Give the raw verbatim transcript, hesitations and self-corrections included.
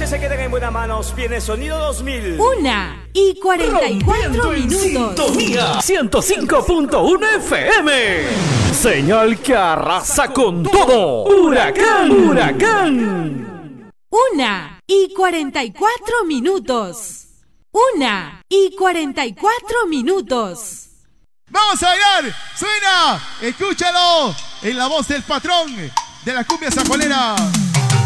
se queden en buenas manos. Viene Sonido dos mil. Una y cuarenta y cuatro minutos. Sintonía ciento cinco punto uno F M. Señal que arrasa con todo. Huracán, huracán. Una y cuarenta y cuatro minutos. Una y cuarenta y cuatro minutos. ¡Vamos a bailar! ¡Suena! ¡Escúchalo! En la voz del patrón de la cumbia zapolera.